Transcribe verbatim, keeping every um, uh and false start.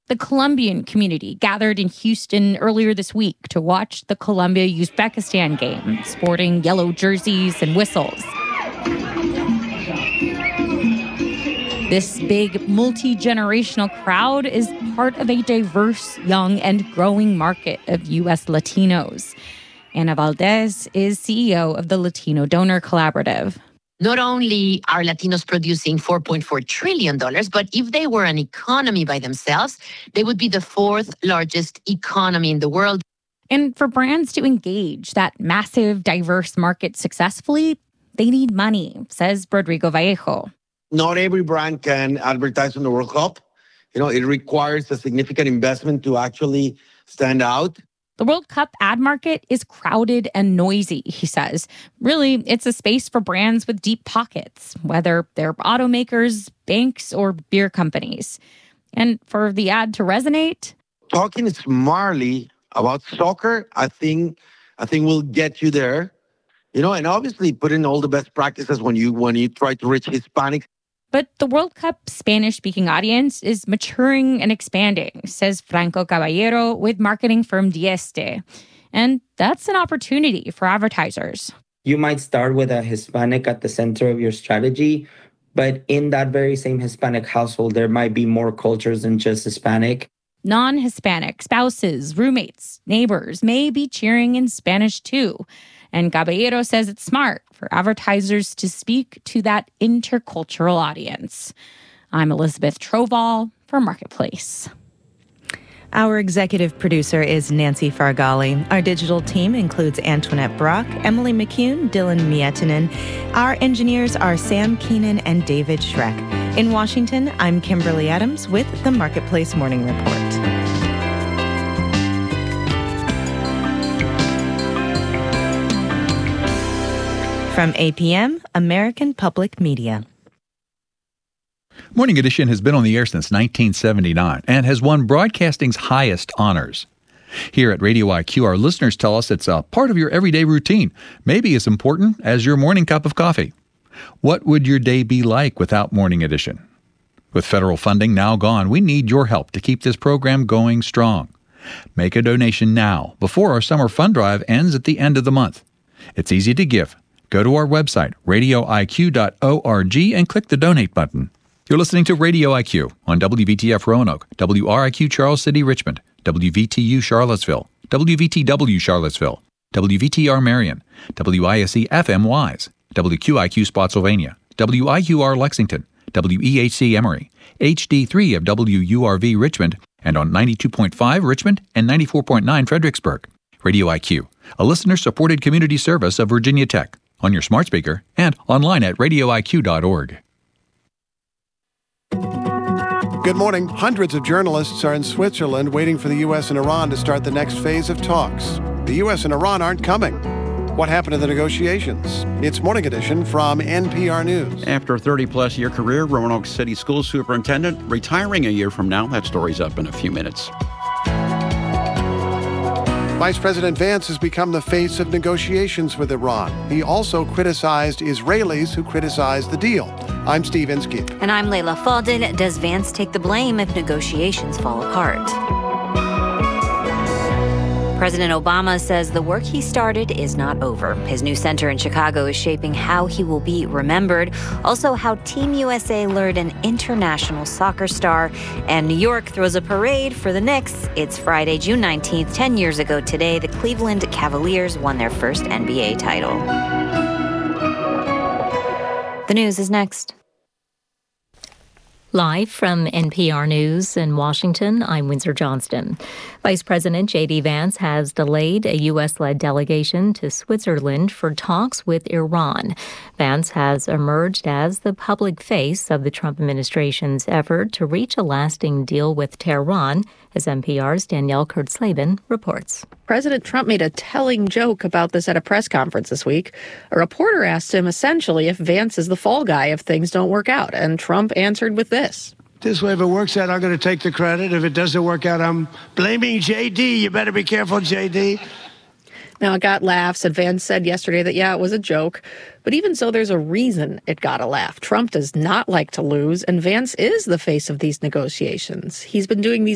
The Colombian community gathered in Houston earlier this week to watch the Colombia-Uzbekistan game, sporting yellow jerseys and whistles. This big, multi-generational crowd is part of a diverse, young, and growing market of U S Latinos. Ana Valdez is C E O of the Latino Donor Collaborative. Not only are Latinos producing four point four trillion dollars, but if they were an economy by themselves, they would be the fourth largest economy in the world. And for brands to engage that massive, diverse market successfully, they need money, says Rodrigo Vallejo. Not every brand can advertise on the World Cup. You know, it requires a significant investment to actually stand out. The World Cup ad market is crowded and noisy, he says. Really, it's a space for brands with deep pockets, whether they're automakers, banks, or beer companies. And for the ad to resonate, talking smartly about soccer, I think, I think will get you there. You know, and obviously put in all the best practices when you when you try to reach Hispanics. But the World Cup Spanish-speaking audience is maturing and expanding, says Franco Caballero with marketing firm Dieste. And that's an opportunity for advertisers. You might start with a Hispanic at the center of your strategy, but in that very same Hispanic household, there might be more cultures than just Hispanic. Non-Hispanic spouses, roommates, neighbors may be cheering in Spanish too. And Caballero says it's smart for advertisers to speak to that intercultural audience. I'm Elizabeth Troval for Marketplace. Our executive producer is Nancy Fargali. Our digital team includes Antoinette Brock, Emily McCune, Dylan Mietinen. Our engineers are Sam Keenan and David Schreck. In Washington, I'm Kimberly Adams with the Marketplace Morning Report. From A P M, American Public Media. Morning Edition has been on the air since nineteen seventy-nine and has won broadcasting's highest honors. Here at Radio I Q, our listeners tell us it's a part of your everyday routine, maybe as important as your morning cup of coffee. What would your day be like without Morning Edition? With federal funding now gone, we need your help to keep this program going strong. Make a donation now, before our summer fund drive ends at the end of the month. It's easy to give. Go to our website, radio I Q dot org, and click the donate button. You're listening to Radio I Q on W V T F Roanoke, W R I Q Charles City Richmond, W V T U Charlottesville, W V T W Charlottesville, W V T R Marion, W I S E F M Wise, W Q I Q Spotsylvania, W I Q R Lexington, W E H C Emory, H D three of W U R V Richmond, and on ninety-two point five Richmond and ninety-four point nine Fredericksburg. Radio I Q, a listener-supported community service of Virginia Tech, on your smart speaker and online at radio I Q dot org. Good morning. Hundreds of journalists are in Switzerland waiting for the U S and Iran to start the next phase of talks. The U S and Iran aren't coming. What happened to the negotiations? It's Morning Edition from N P R News. After a thirty-plus year career, Roanoke City School Superintendent retiring a year from now. That story's up in a few minutes. Vice President Vance has become the face of negotiations with Iran. He also criticized Israelis who criticized the deal. I'm Steve Inskeep. And I'm Layla Faldin. Does Vance take the blame if negotiations fall apart? President Obama says the work he started is not over. His new center in Chicago is shaping how he will be remembered, also how Team U S A lured an international soccer star, and New York throws a parade for the Knicks. It's Friday, June nineteenth, ten years ago today, the Cleveland Cavaliers won their first N B A title. The news is next. Live from N P R News in Washington, I'm Windsor Johnston. Vice President J D. Vance has delayed a U S-led delegation to Switzerland for talks with Iran. Vance has emerged as the public face of the Trump administration's effort to reach a lasting deal with Tehran, as N P R's Danielle Kurtzleben reports. President Trump made a telling joke about this at a press conference this week. A reporter asked him essentially if Vance is the fall guy if things don't work out, and Trump answered with this. This way, if it works out, I'm going to take the credit. If it doesn't work out, I'm blaming J D. You better be careful, J D. Now, it got laughs, and Vance said yesterday that, yeah, it was a joke. But even so, there's a reason it got a laugh. Trump does not like to lose, and Vance is the face of these negotiations. He's been doing these